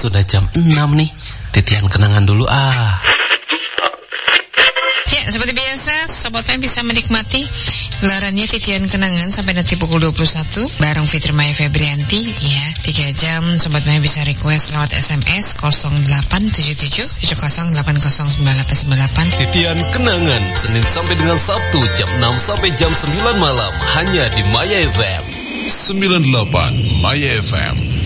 sudah jam 6 nih. Titian kenangan dulu Ya, seperti biasa, Sobat Mai bisa menikmati gelarannya Titian Kenangan sampai nanti pukul 21 bareng Fitri Maya Febrianti ya. 3 jam Sobat Mai bisa request lewat SMS 0877 70809898. Titian Kenangan Senin sampai dengan Sabtu jam 6 sampai jam 9 malam hanya di Maya FM 98 Maya FM.